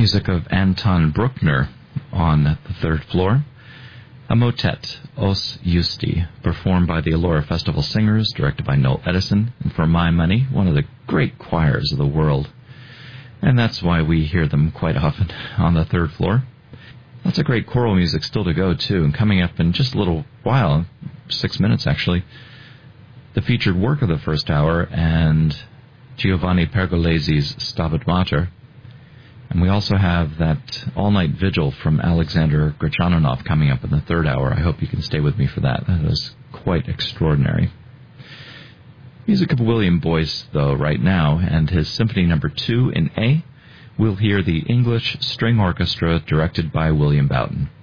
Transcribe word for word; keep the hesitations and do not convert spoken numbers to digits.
Music of Anton Bruckner on the third floor. A motet, Os Justi, performed by the Elora Festival Singers, directed by Noel Edison, and for my money, one of the great choirs of the world. And that's why we hear them quite often on the third floor. Lots of great choral music still to go, too, and coming up in just a little while, six minutes actually, the featured work of the first hour and Giovanni Pergolesi's Stabat Mater. And we also have that all-night vigil from Alexander Grachananov coming up in the third hour. I hope you can stay with me for that. That is quite extraordinary. Music of William Boyce, though, right now, and his Symphony Number two in A. We'll hear the English String Orchestra directed by William Boughton.